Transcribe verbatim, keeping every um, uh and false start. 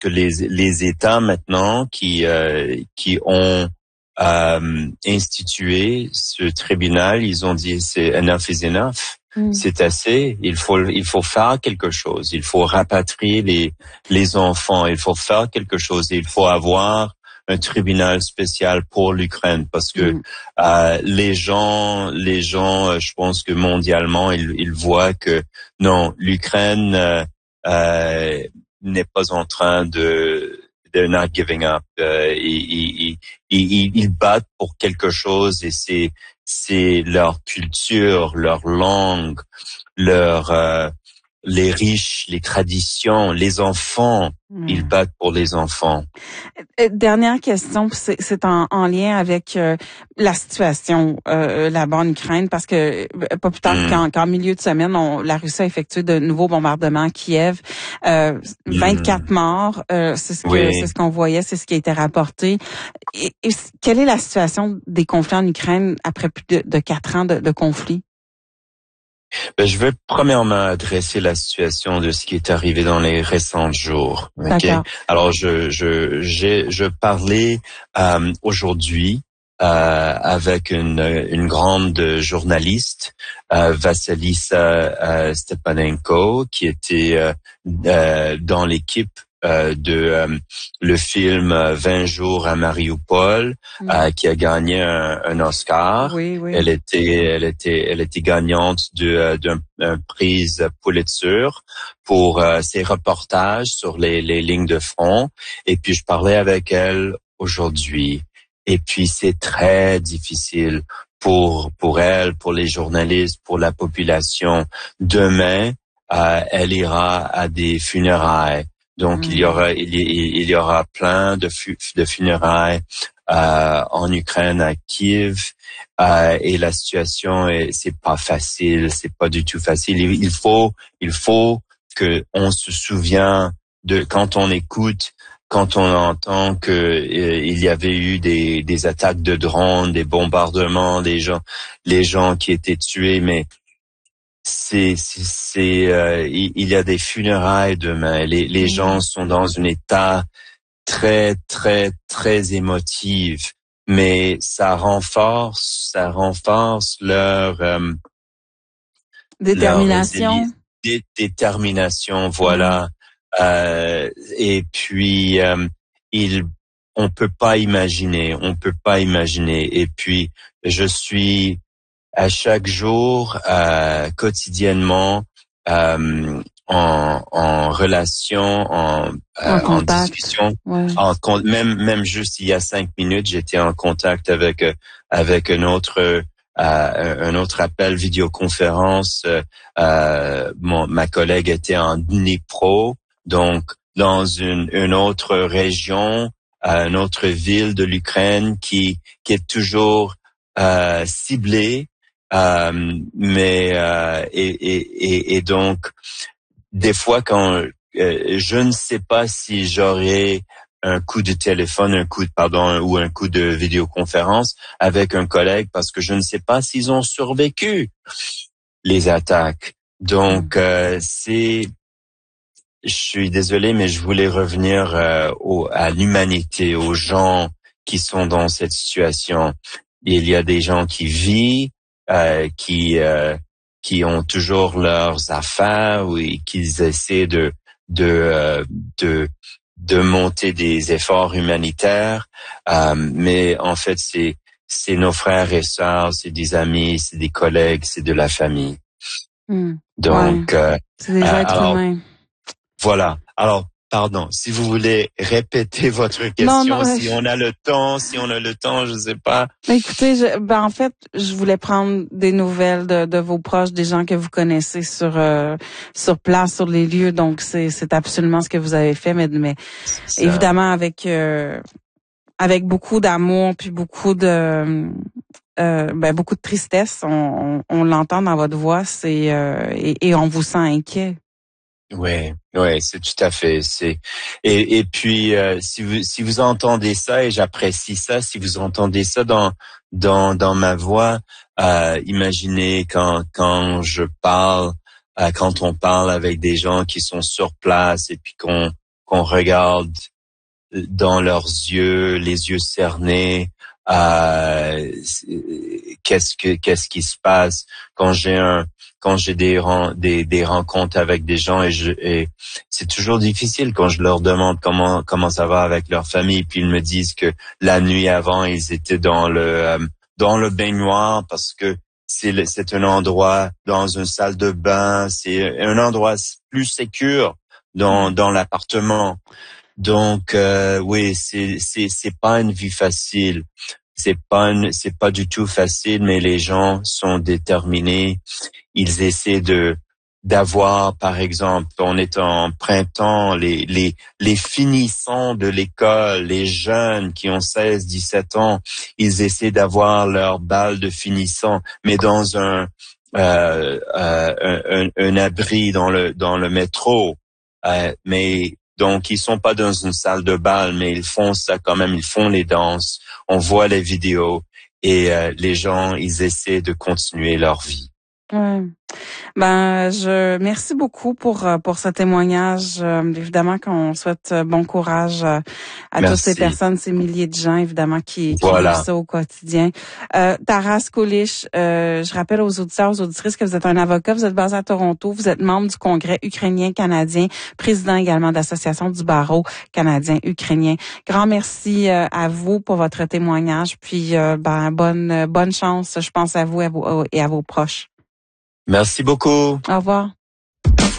que les les États maintenant qui euh, qui ont euh, institué ce tribunal, ils ont dit c'est enough is enough. Mm. C'est assez. Il faut il faut faire quelque chose. Il faut rapatrier les les enfants. Il faut faire quelque chose. Il faut avoir un tribunal spécial pour l'Ukraine parce que mm. euh, les gens, les gens, je pense que mondialement, ils, ils voient que non, l'Ukraine euh, euh, n'est pas en train de, they're not giving up. Euh, ils, ils, ils, ils battent pour quelque chose et c'est, c'est leur culture, leur langue, leur euh, les riches, les traditions, les enfants, mmh. ils battent pour les enfants. Dernière question, c'est, c'est en, en lien avec euh, la situation euh, là-bas en Ukraine, parce que pas plus tard mmh. qu'en, qu'en milieu de semaine, on, la Russie a effectué de nouveaux bombardements à Kiev. Euh, vingt-quatre mmh. morts, euh, c'est ce que oui. c'est ce qu'on voyait, c'est ce qui a été rapporté. Et, et quelle est la situation des conflits en Ukraine après plus de, de quatre ans de, de conflit? Ben, je veux premièrement adresser la situation de ce qui est arrivé dans les récents jours. Okay? Alors, je je j'ai je parlais euh, aujourd'hui euh, avec une une grande journaliste, euh, Vassilisa euh, Stepanenko, qui était euh, euh, dans l'équipe Euh, de euh, le film euh, vingt jours à Mariupol, mmh. euh, qui a gagné un, un Oscar. Oui, oui. Elle était, elle était, elle était gagnante de d'un un prix Pulitzer pour euh, ses reportages sur les, les lignes de front. Et puis je parlais avec elle aujourd'hui. Et puis c'est très difficile pour pour elle, pour les journalistes, pour la population. Demain, euh, elle ira à des funérailles. Donc mmh. il y aura il y, il y aura plein de fu, de funérailles euh, en Ukraine, à Kiev, euh, et la situation est c'est pas facile, c'est pas du tout facile. Il, il faut il faut que on se souvient de quand on écoute, quand on entend que euh, il y avait eu des des attaques de drones, des bombardements, des gens les gens qui étaient tués, mais c'est c'est, c'est euh, il, il y a des funérailles demain. Les les mmh. gens sont dans un état très très très émotif, mais ça renforce ça renforce leur euh, détermination leur dé, détermination voilà. Mmh. Euh, et puis euh, il on peut pas imaginer on peut pas imaginer et puis je suis à chaque jour, euh, quotidiennement, euh, en, en relation, en, euh, en, en discussion, ouais. en, même même juste il y a cinq minutes, j'étais en contact avec avec un autre euh, un autre appel vidéoconférence. Euh, mon, ma collègue était en Dnipro, donc dans une une autre région, une autre ville de l'Ukraine qui qui est toujours euh, ciblée. Euh, mais euh, et, et, et, et donc des fois quand euh, je ne sais pas si j'aurai un coup de téléphone, un coup de pardon ou un coup de vidéoconférence avec un collègue parce que je ne sais pas s'ils ont survécu les attaques. Donc euh, c'est je suis désolé mais je voulais revenir euh, au, à l'humanité, aux gens qui sont dans cette situation. Il y a des gens qui vivent Euh, qui euh, qui ont toujours leurs affaires ou qu'ils essaient de de euh, de de monter des efforts humanitaires, euh, mais en fait c'est c'est nos frères et sœurs, c'est des amis, c'est des collègues, c'est de la famille. Mmh. Donc ouais. euh, c'est des êtres alors, humains. Voilà. Alors pardon, si vous voulez répéter votre question, non, non, si je... on a le temps, si on a le temps, je sais pas. Écoutez, je, ben en fait, je voulais prendre des nouvelles de, de vos proches, des gens que vous connaissez sur euh, sur place, sur les lieux. Donc c'est c'est absolument ce que vous avez fait, mais mais évidemment avec euh, avec beaucoup d'amour puis beaucoup de euh, ben beaucoup de tristesse. On, on, on l'entend dans votre voix, c'est euh, et, et on vous sent inquiet. Ouais, ouais, c'est tout à fait. C'est et et puis euh, si vous si vous entendez ça et j'apprécie ça, si vous entendez ça dans dans dans ma voix, euh, imaginez quand quand je parle, euh, quand on parle avec des gens qui sont sur place et puis qu'on qu'on regarde dans leurs yeux, les yeux cernés. Euh, qu'est-ce que qu'est-ce qui se passe quand j'ai un quand j'ai des des des rencontres avec des gens et je et c'est toujours difficile quand je leur demande comment comment ça va avec leur famille, puis ils me disent que la nuit avant ils étaient dans le euh, dans le baignoire parce que c'est le, c'est un endroit dans une salle de bain, c'est un endroit plus sécure dans dans l'appartement. Donc euh, oui, c'est c'est c'est pas une vie facile. C'est pas une, c'est pas du tout facile, mais les gens sont déterminés. Ils essaient de d'avoir, par exemple, on est en printemps, les les les finissants de l'école, les jeunes qui ont seize, dix-sept ans, ils essaient d'avoir leur balle de finissant, mais dans un euh, euh, un, un, un abri dans le dans le métro. Euh, mais donc, ils sont pas dans une salle de bal, mais ils font ça quand même. Ils font les danses. On voit les vidéos et euh, les gens, ils essaient de continuer leur vie. Ouais. Ben, je merci beaucoup pour pour ce témoignage. Euh, évidemment qu'on souhaite bon courage à, à toutes ces personnes, ces milliers de gens, évidemment, qui, qui voilà. vivent ça au quotidien. Euh, Taras Kulich, euh, je rappelle aux auditeurs, aux auditrices que vous êtes un avocat, vous êtes basé à Toronto, vous êtes membre du Congrès ukrainien-canadien, président également d'Association du barreau canadien-ukrainien. Grand merci euh, à vous pour votre témoignage, puis euh, ben bonne bonne chance, je pense à vous et à vos, et à vos proches. Merci beaucoup. Au revoir.